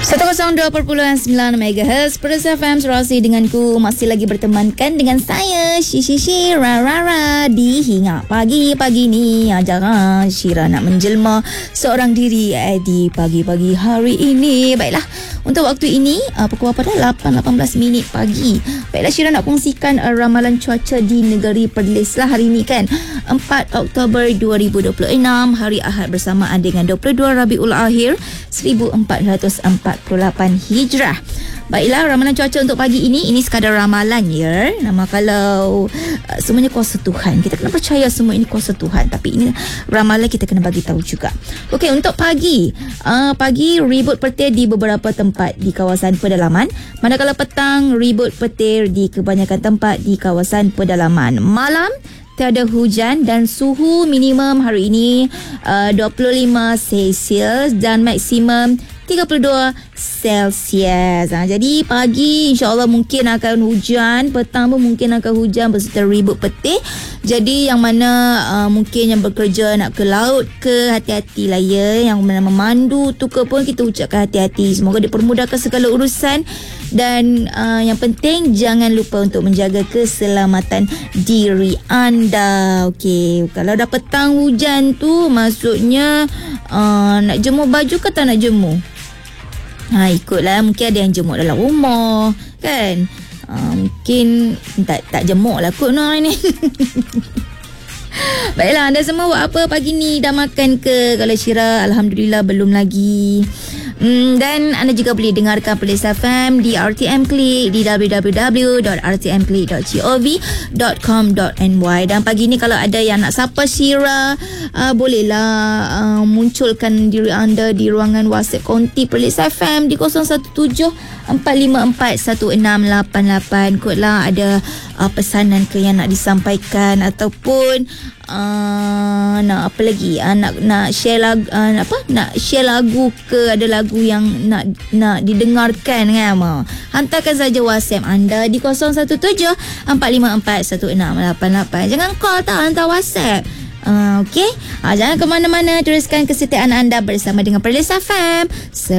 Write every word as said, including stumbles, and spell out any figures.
seratus dua perpuluhan sembilan megahertz Perlis F M Serasi denganku. Masih lagi bertemankan dengan saya Shi Shi Shi Ra Ra Ra di Hingga Pagi-pagi ni. Jangan Syira nak menjelma seorang diri eh, di pagi-pagi hari ini. Baiklah, untuk waktu ini uh, pukul apa dah? lapan lapan belas minit pagi. Baiklah, Syira nak kongsikan uh, ramalan cuaca di negeri Perlis lah hari ini kan, empat Oktober dua ribu dua puluh enam, hari Ahad bersamaan dengan dua puluh dua Rabiul Akhir seribu empat ratus empat puluh lapan Hijrah. Baiklah, ramalan cuaca untuk pagi ini, ini sekadar ramalan ya. Nama kalau uh, semuanya kuasa Tuhan. Kita kena percaya semua ini kuasa Tuhan. Tapi ini ramalan kita kena bagi tahu juga. Okey, untuk pagi. Uh, pagi ribut petir di beberapa tempat di kawasan pedalaman. Manakala petang ribut petir di kebanyakan tempat di kawasan pedalaman. Malam tiada hujan dan suhu minimum hari ini uh, dua puluh lima Celsius dan maksimum tiga puluh dua Celsius. Ha, jadi pagi insya-Allah mungkin akan hujan, petang pun mungkin akan hujan berserta ribut petir. Jadi yang mana uh, mungkin yang bekerja nak ke laut ke, hati-hatilah ya. Yang mana memandu tu ke pun kita ucapkan hati-hati. Semoga dipermudahkan segala urusan dan uh, yang penting jangan lupa untuk menjaga keselamatan diri anda. Okey, kalau dah petang hujan tu maksudnya uh, nak jemur baju ke tak nak jemur? Ha, ikutlah, mungkin ada yang jemur dalam rumah kan. Ha, mungkin tak tak jemur lah kot no ini. Baiklah, anda semua buat apa pagi ni? Dah makan ke? Kalau Syira, alhamdulillah belum lagi. Hmm, dan anda juga boleh dengarkan Perlis F M di R T M Click di w w w dot r t m click dot gov dot com dot n y. Dan pagi ni kalau ada yang nak sapa Syira, uh, bolehlah uh, munculkan diri anda di ruangan WhatsApp konti Perlis F M di kosong satu tujuh empat lima empat satu enam lapan lapan. Kotlah ada uh, pesanan ke yang nak disampaikan ataupun uh, nak apa lagi? Uh, nak nak share lagu, uh, apa? Nak share lagu ke, ada lagu yang nak nak didengarkan kan? Ma? Hantarkan saja WhatsApp anda di kosong satu tujuh empat lima empat satu enam lapan lapan. Jangan call tau, hantar WhatsApp. Uh, Okey, uh, jangan ke mana-mana. Teruskan kesetiaan anda bersama dengan Perlis F M.